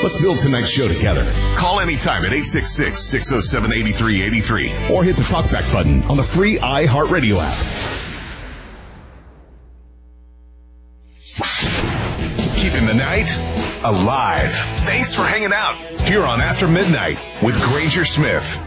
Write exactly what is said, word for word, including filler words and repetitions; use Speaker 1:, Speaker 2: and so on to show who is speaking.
Speaker 1: Let's build tonight's show together.
Speaker 2: Call anytime at eight six six, six oh seven, eight three eight three.
Speaker 1: Or hit the talkback button on the free iHeartRadio app.
Speaker 2: Keeping the night alive. Thanks for hanging out here on After Midnight with Granger Smith.